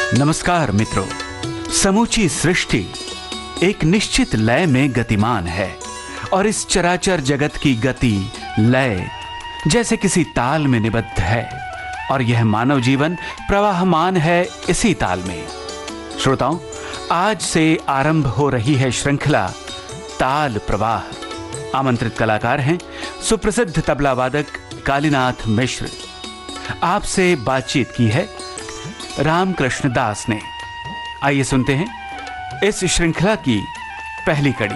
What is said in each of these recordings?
नमस्कार मित्रों, समूची सृष्टि एक निश्चित लय में गतिमान है और इस चराचर जगत की गति लय जैसे किसी ताल में निबद्ध है और यह मानव जीवन प्रवाहमान है इसी ताल में। श्रोताओं, आज से आरंभ हो रही है श्रृंखला ताल प्रवाह। आमंत्रित कलाकार हैं सुप्रसिद्ध तबला वादक कालीनाथ मिश्र। आपसे बातचीत की है रामकृष्ण दास ने। आइए सुनते हैं इस श्रृंखला की पहली कड़ी।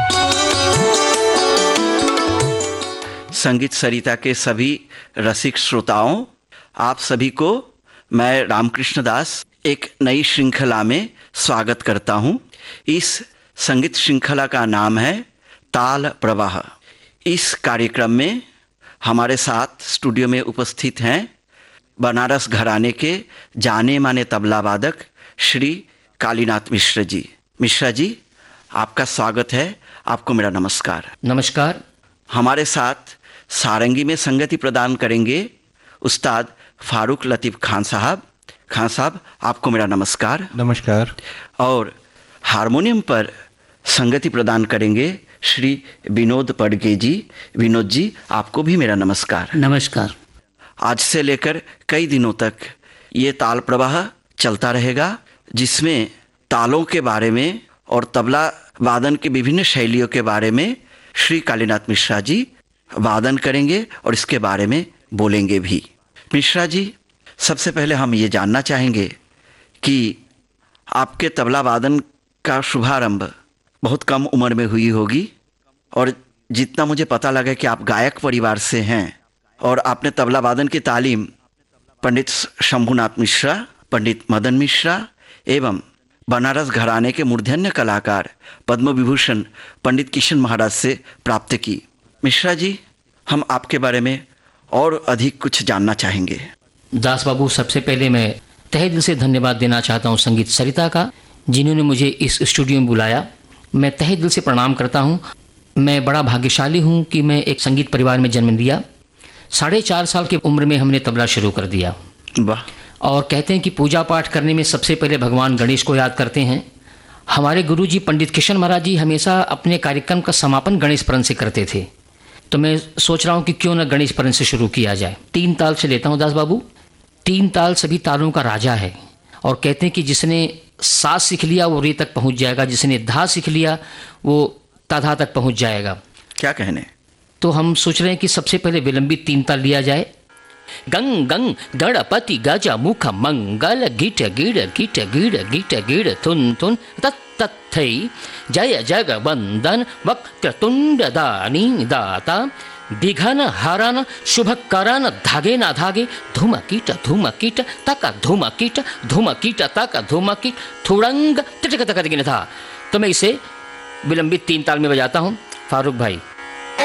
संगीत सरिता के सभी रसिक श्रोताओं, आप सभी को मैं रामकृष्ण दास एक नई श्रृंखला में स्वागत करता हूं। इस संगीत श्रृंखला का नाम है ताल प्रवाह। इस कार्यक्रम में हमारे साथ स्टूडियो में उपस्थित हैं बनारस घराने के जाने माने तबला वादक श्री कालीनाथ मिश्र जी। मिश्रा जी, आपका स्वागत है। आपको मेरा नमस्कार। नमस्कार। हमारे साथ सारंगी में संगति प्रदान करेंगे उस्ताद फारूक लतीफ़ खान साहब। खान साहब, आपको मेरा नमस्कार। नमस्कार। और हारमोनियम पर संगति प्रदान करेंगे श्री विनोद पडगे जी। विनोद जी, आपको भी मेरा नमस्कार। नमस्कार। आज से लेकर कई दिनों तक ये ताल प्रवाह चलता रहेगा, जिसमें तालों के बारे में और तबला वादन के विभिन्न शैलियों के बारे में श्री कालीनाथ मिश्रा जी वादन करेंगे और इसके बारे में बोलेंगे भी। मिश्रा जी, सबसे पहले हम ये जानना चाहेंगे कि आपके तबला वादन का शुभारंभ बहुत कम उम्र में हुई होगी और जितना मुझे पता लगा कि आप गायक परिवार से हैं और आपने तबला वादन की तालीम पंडित शंभुनाथ मिश्रा, पंडित मदन मिश्रा एवं बनारस घराने के मूर्धन्य कलाकार पद्म विभूषण पंडित किशन महाराज से प्राप्त की। मिश्रा जी, हम आपके बारे में और अधिक कुछ जानना चाहेंगे। दास बाबू, सबसे पहले मैं तहे दिल से धन्यवाद देना चाहता हूँ संगीत सरिता का, जिन्होंने मुझे इस स्टूडियो में बुलाया। मैं तहे दिल से प्रणाम करता हूँ। मैं बड़ा भाग्यशाली हूँ कि मैं एक संगीत परिवार में जन्म लिया। 4.5 साल की उम्र में हमने तबला शुरू कर दिया। वाह। और कहते हैं कि पूजा पाठ करने में सबसे पहले भगवान गणेश को याद करते हैं। हमारे गुरुजी पंडित किशन महाराज जी हमेशा अपने कार्यक्रम का समापन गणेश परन से करते थे, तो मैं सोच रहा हूँ कि क्यों ना गणेश परन से शुरू किया जाए। 3 ताल से लेता हूँ दास बाबू। 3 ताल सभी तालों का राजा है और कहते हैं कि जिसने सा सीख लिया वो रे तक पहुँच जाएगा, जिसने धा सीख लिया वो ताधा तक पहुँच जाएगा। क्या कहने। तो हम सोच रहे हैं कि सबसे पहले विलंबित 3 ताल लिया जाए। गंग गंग गणपति गज मुख मंगल गिट गिड़ गिट गिड़ गिट गिड़ तुन तुन तत्थई जय जगवंदन वक्रतुंड दानी दाता विघन हरन शुभकरन धागे न धागे धूमकीट धूमकीट तक धूमकीट तक धूमकीट थुड़ंग तिटक तक था। तो मैं इसे विलंबित 3 ताल में बजाता हूँ। फारूक भाई।